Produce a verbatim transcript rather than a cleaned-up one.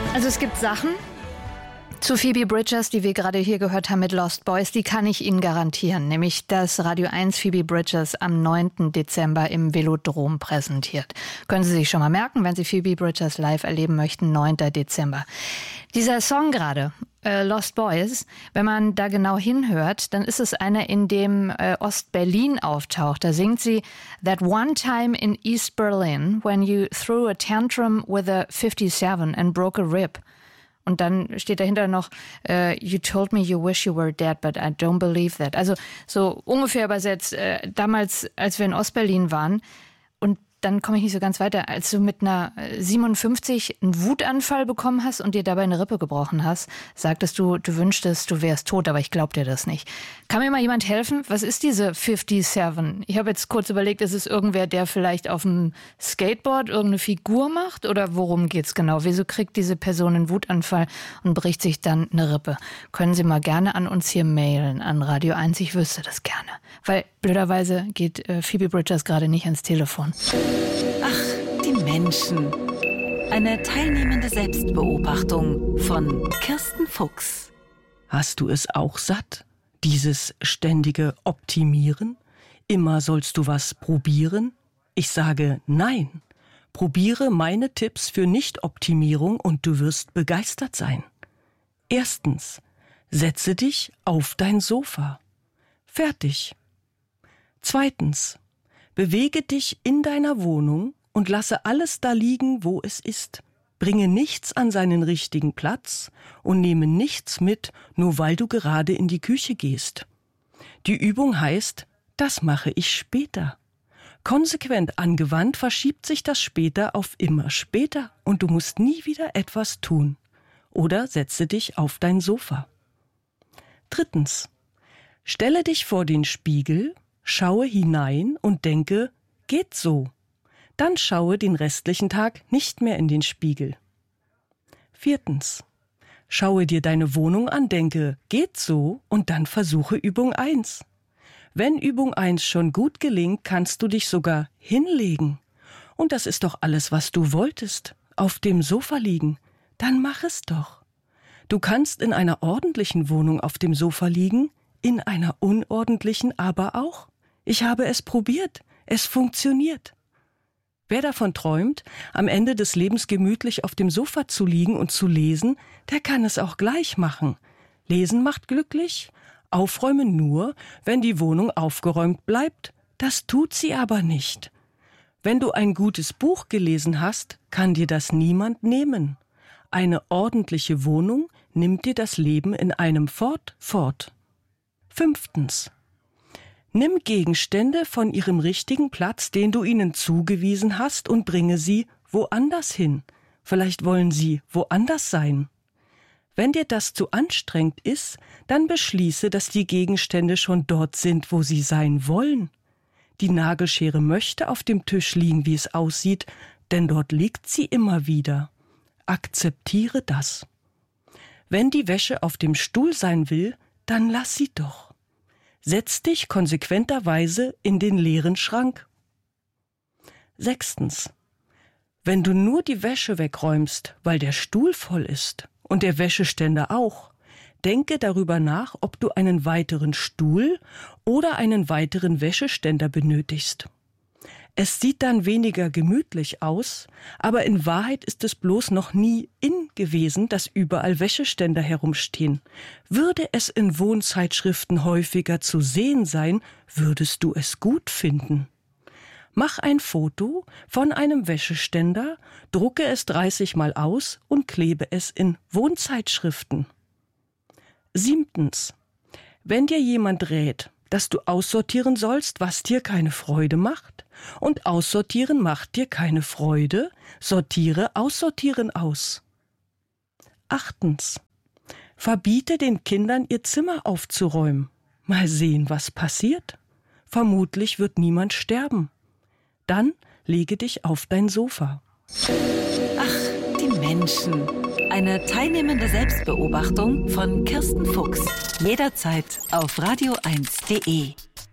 Also es gibt Sachen zu Phoebe Bridgers, die wir gerade hier gehört haben mit Lost Boys, die kann ich Ihnen garantieren. Nämlich, dass Radio eins Phoebe Bridgers am neunten Dezember im Velodrom präsentiert. Können Sie sich schon mal merken, wenn Sie Phoebe Bridgers live erleben möchten, neunten Dezember. Dieser Song gerade, äh, Lost Boys, wenn man da genau hinhört, dann ist es einer, in dem äh, Ost-Berlin auftaucht. Da singt sie That one time in East Berlin when you threw a tantrum with a fifty-seven and broke a rib. Und dann steht dahinter noch, uh, you told me you wish you were dead, but I don't believe that. Also so ungefähr übersetzt, äh, damals, als wir in Ostberlin waren. Und dann komme ich nicht so ganz weiter. Als du mit einer siebenundfünfzig einen Wutanfall bekommen hast und dir dabei eine Rippe gebrochen hast, sagtest du, du wünschtest, du wärst tot, aber ich glaub dir das nicht. Kann mir mal jemand helfen? Was ist diese fifty-seven? Ich habe jetzt kurz überlegt, ist es irgendwer, der vielleicht auf dem Skateboard irgendeine Figur macht? Oder worum geht's genau? Wieso kriegt diese Person einen Wutanfall und bricht sich dann eine Rippe? Können Sie mal gerne an uns hier mailen, an Radio eins. Ich wüsste das gerne. Weil blöderweise geht äh, Phoebe Bridgers gerade nicht ans Telefon. Ach, die Menschen. Eine teilnehmende Selbstbeobachtung von Kirsten Fuchs. Hast du es auch satt? Dieses ständige Optimieren? Immer sollst du was probieren? Ich sage nein. Probiere meine Tipps für Nicht-Optimierung und du wirst begeistert sein. Erstens, setze dich auf dein Sofa. Fertig. Zweitens, bewege dich in deiner Wohnung und lasse alles da liegen, wo es ist. Bringe nichts an seinen richtigen Platz und nehme nichts mit, nur weil du gerade in die Küche gehst. Die Übung heißt, das mache ich später. Konsequent angewandt verschiebt sich das später auf immer später und du musst nie wieder etwas tun. Oder setze dich auf dein Sofa. Drittens, stelle dich vor den Spiegel, schaue hinein und denke, geht so. Dann schaue den restlichen Tag nicht mehr in den Spiegel. Viertens. Schaue dir deine Wohnung an, denke, geht so und dann versuche Übung eins. Wenn Übung eins schon gut gelingt, kannst du dich sogar hinlegen. Und das ist doch alles, was du wolltest. Auf dem Sofa liegen. Dann mach es doch. Du kannst in einer ordentlichen Wohnung auf dem Sofa liegen, in einer unordentlichen aber auch. Ich habe es probiert. Es funktioniert. Wer davon träumt, am Ende des Lebens gemütlich auf dem Sofa zu liegen und zu lesen, der kann es auch gleich machen. Lesen macht glücklich, aufräumen nur, wenn die Wohnung aufgeräumt bleibt. Das tut sie aber nicht. Wenn du ein gutes Buch gelesen hast, kann dir das niemand nehmen. Eine ordentliche Wohnung nimmt dir das Leben in einem fort, fort. Fünftens. Nimm Gegenstände von ihrem richtigen Platz, den du ihnen zugewiesen hast, und bringe sie woanders hin. Vielleicht wollen sie woanders sein. Wenn dir das zu anstrengend ist, dann beschließe, dass die Gegenstände schon dort sind, wo sie sein wollen. Die Nagelschere möchte auf dem Tisch liegen, wie es aussieht, denn dort liegt sie immer wieder. Akzeptiere das. Wenn die Wäsche auf dem Stuhl sein will, dann lass sie doch. Setz dich konsequenterweise in den leeren Schrank. Sechstens. Wenn du nur die Wäsche wegräumst, weil der Stuhl voll ist und der Wäscheständer auch, denke darüber nach, ob du einen weiteren Stuhl oder einen weiteren Wäscheständer benötigst. Es sieht dann weniger gemütlich aus, aber in Wahrheit ist es bloß noch nie in gewesen, dass überall Wäscheständer herumstehen. Würde es in Wohnzeitschriften häufiger zu sehen sein, würdest du es gut finden. Mach ein Foto von einem Wäscheständer, drucke es dreißig Mal aus und klebe es in Wohnzeitschriften. Siebtens. Wenn dir jemand rät, dass du aussortieren sollst, was dir keine Freude macht, und aussortieren macht dir keine Freude, sortiere Aussortieren aus. Achtens. Verbiete den Kindern, ihr Zimmer aufzuräumen. Mal sehen, was passiert. Vermutlich wird niemand sterben. Dann lege dich auf dein Sofa. Ach, die Menschen. Eine teilnehmende Selbstbeobachtung von Kirsten Fuchs. Jederzeit auf radio eins punkt de.